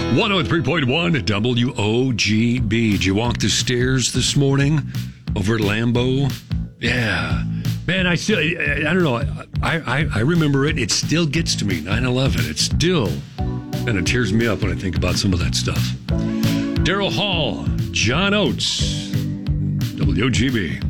103.1 WOGB. Did you walk the stairs this morning over at Lambeau? Yeah. Man, I don't know. I remember it. It still gets to me, 9/11. It still kind of tears me up when I think about some of that stuff. Daryl Hall, John Oates, WOGB.